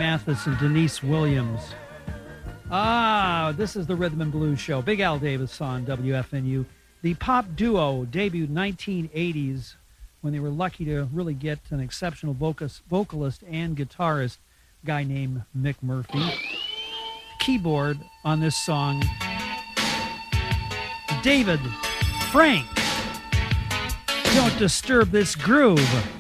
Mathis and Denise Williams. This is the Rhythm and Blues Show. Big Al Davis on WFNU. The pop duo debuted 1980s when they were lucky to really get an exceptional vocalist and guitarist, a guy named Mick Murphy. Keyboard on this song, David Frank. Don't disturb this groove.